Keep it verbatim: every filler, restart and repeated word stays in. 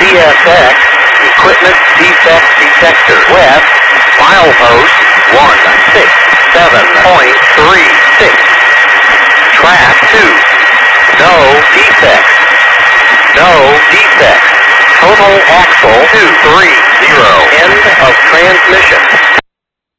S X, equipment defect detector. West, milepost one six seven point three six. Track two, no defects. No defects. Total axle two three zero. End of transmission.